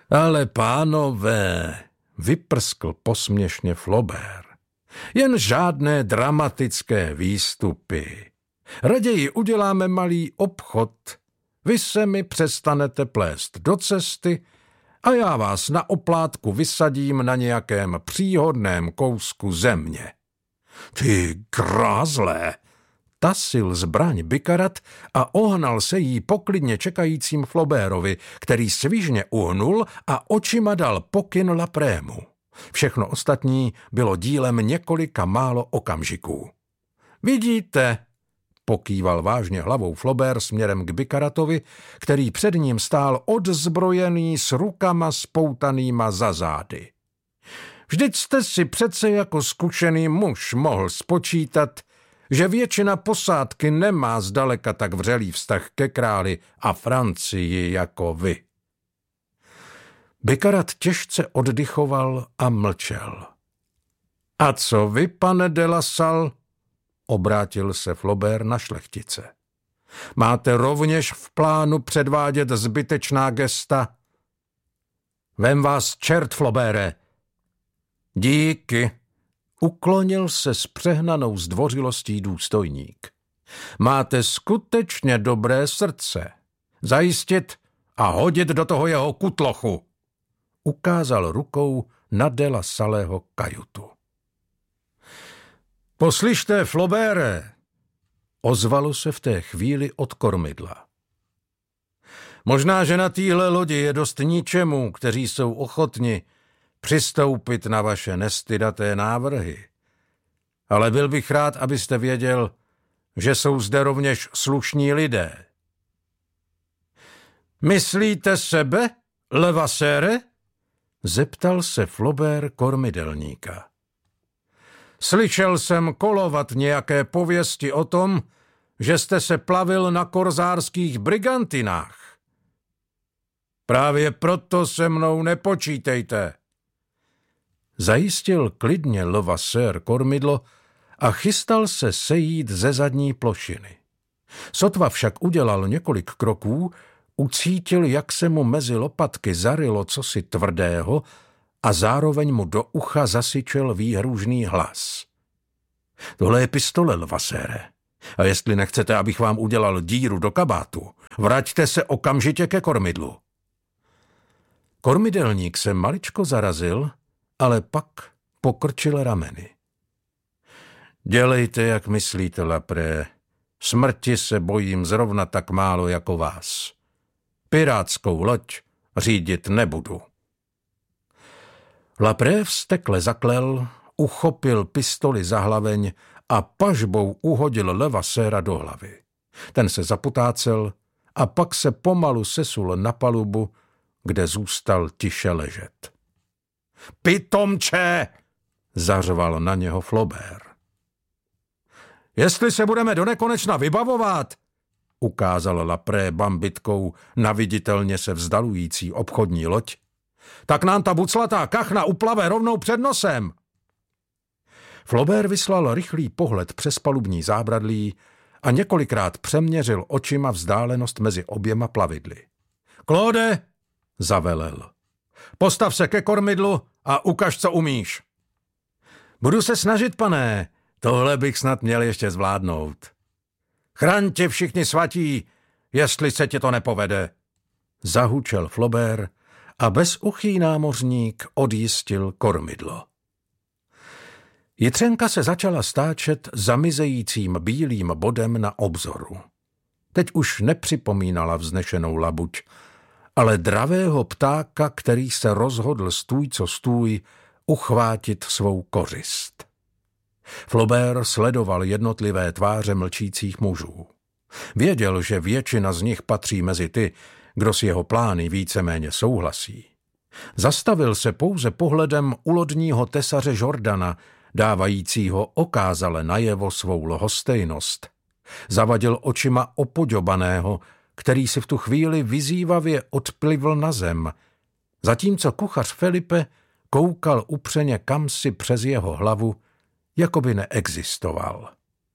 Ale pánové, vyprskl posměšně Flaubert, jen žádné dramatické výstupy. Raději uděláme malý obchod. Vy se mi přestanete plést do cesty a já vás na oplátku vysadím na nějakém příhodném kousku země. Ty grázlé! Tasil zbraň Bikarat a ohnal se jí poklidně čekajícím Flaubertovi, který svižně uhnul a očima dal pokyn Laprému. Všechno ostatní bylo dílem několika málo okamžiků. Vidíte, pokýval vážně hlavou Flaubert směrem k Bikaratovi, který před ním stál odzbrojený s rukama spoutanýma za zády. Vždyť jste si přece jako zkušený muž mohl spočítat, že většina posádky nemá zdaleka tak vřelý vztah ke králi a Francii jako vy. Bikarat těžce oddychoval a mlčel. A co vy, pane de la Salle? Obrátil se Flaubert na šlechtice. Máte rovněž v plánu předvádět zbytečná gesta? Vem vás čert, Flauberte. Díky. Uklonil se s přehnanou zdvořilostí důstojník. Máte skutečně dobré srdce. Zajistit a hodit do toho jeho kutlochu. Ukázal rukou na de la Salleho kajutu. Poslyšte, Flauberte, ozvalo se v té chvíli od kormidla. Možná, že na téhle lodi je dost ničemu, kteří jsou ochotni přistoupit na vaše nestydaté návrhy. Ale byl bych rád, abyste věděl, že jsou zde rovněž slušní lidé. Myslíte sebe, Levassére? Zeptal se Flaubert kormidelníka. Slyšel jsem kolovat nějaké pověsti o tom, že jste se plavil na korzárských brigantinách. Právě proto se mnou nepočítejte. Zajistil klidně Levasseur kormidlo a chystal se sejít ze zadní plošiny. Sotva však udělal několik kroků, ucítil, jak se mu mezi lopatky zarylo cosi tvrdého a zároveň mu do ucha zasyčel výhružný hlas. Tohle je pistole, Levassére. A jestli nechcete, abych vám udělal díru do kabátu, vraťte se okamžitě ke kormidlu. Kormidelník se maličko zarazil, ale pak pokrčil rameny. Dělejte, jak myslíte, Lapré. Smrti se bojím zrovna tak málo jako vás. Pirátskou loď řídit nebudu. Lapré vztekle zaklel, uchopil pistoli za hlaveň a pažbou uhodil Levasséra do hlavy. Ten se zapotácel a pak se pomalu sesul na palubu, kde zůstal tiše ležet. Pitomče! Zařval na něho Flaubert. Jestli se budeme donekonečna vybavovat, ukázal Lapré bambitkou na viditelně se vzdalující obchodní loď, tak nám ta buclatá kachna uplave rovnou před nosem. Flaubert vyslal rychlý pohled přes palubní zábradlí a několikrát přeměřil očima vzdálenost mezi oběma plavidly. Claude, zavelel, postav se ke kormidlu a ukaž, co umíš. Budu se snažit, pane, tohle bych snad měl ještě zvládnout. Chraň tě všichni svatí, jestli se ti to nepovede. Zahučel Flaubert a bezuchý námořník odjistil kormidlo. Jitřenka se začala stáčet zamizejícím bílým bodem na obzoru. Teď už nepřipomínala vznešenou labuť, ale dravého ptáka, který se rozhodl stůj co stůj uchvátit svou kořist. Flaubert sledoval jednotlivé tváře mlčících mužů. Věděl, že většina z nich patří mezi ty, kdo s jeho plány víceméně souhlasí. Zastavil se pouze pohledem u lodního tesaře Jourdana, dávajícího okázale najevo svou lhostejnost. Zavadil očima opoďobaného, který si v tu chvíli vyzývavě odplivl na zem, zatímco kuchař Felipe koukal upřeně kamsi přes jeho hlavu, jako by neexistoval.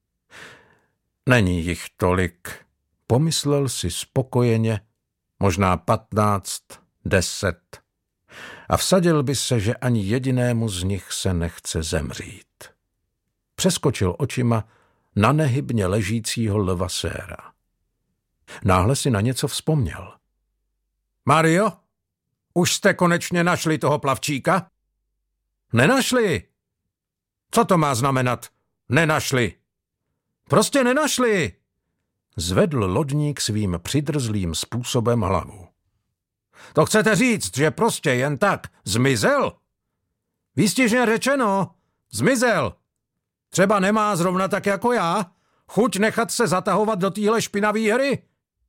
Není jich tolik, pomyslel si spokojeně, možná 15, 10, a vsadil by se, že ani jedinému z nich se nechce zemřít. Přeskočil očima na nehybně ležícího Levasséra. Náhle si na něco vzpomněl. Mario, už jste konečně našli toho plavčíka? Nenašli. Co to má znamenat? Nenašli. Prostě nenašli. Zvedl lodník svým přidrzlým způsobem hlavu. To chcete říct, že prostě jen tak zmizel? Výstižně řečeno, zmizel. Třeba nemá zrovna tak jako já chuť nechat se zatahovat do téhle špinavý hry?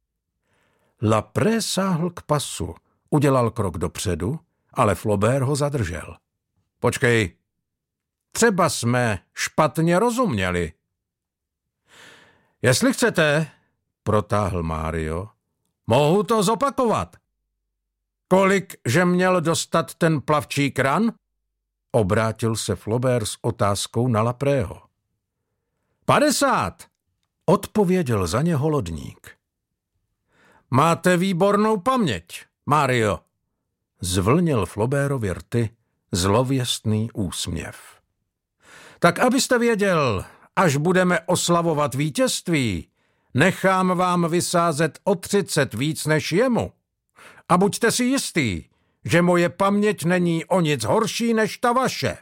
Lapré sáhl k pasu, udělal krok dopředu, ale Flaubert ho zadržel. Počkej, třeba jsme špatně rozuměli. Jestli chcete, protáhl Mario, mohu to zopakovat. Kolik, že měl dostat ten plavčík ran? Obrátil se Flaubert s otázkou na Laprého. 50, odpověděl za něho lodník. Máte výbornou paměť, Mario, zvlnil Flaubertovi rty zlověstný úsměv. Tak abyste věděl, až budeme oslavovat vítězství, nechám vám vysázet o 30 víc než jemu. A buďte si jistý, že moje paměť není o nic horší než ta vaše.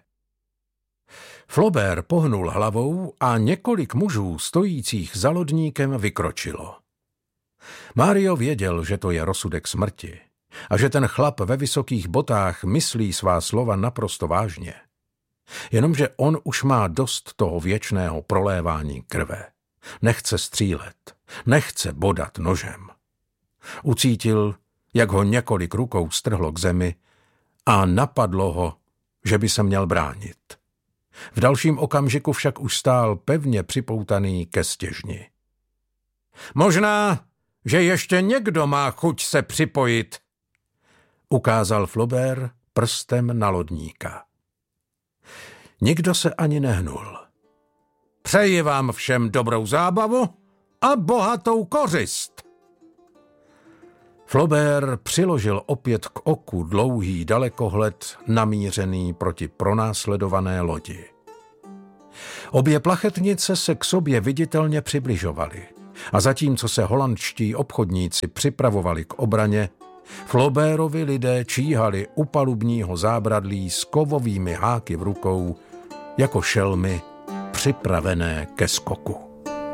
Flaubert pohnul hlavou a několik mužů stojících za lodníkem vykročilo. Mario věděl, že to je rozsudek smrti a že ten chlap ve vysokých botách myslí svá slova naprosto vážně. Jenomže on už má dost toho věčného prolévání krve. Nechce střílet, nechce bodat nožem. Ucítil, jak ho několik rukou strhlo k zemi a napadlo ho, že by se měl bránit. V dalším okamžiku však už stál pevně připoutaný ke stěžni. Možná, že ještě někdo má chuť se připojit, ukázal Flaubert prstem na lodníka. Nikdo se ani nehnul. Přeji vám všem dobrou zábavu a bohatou kořist. Flaubert přiložil opět k oku dlouhý dalekohled namířený proti pronásledované lodi. Obě plachetnice se k sobě viditelně přibližovaly a zatímco se holandští obchodníci připravovali k obraně, Flaubertovi lidé číhali u palubního zábradlí s kovovými háky v rukou jako šelmy připravené ke skoku.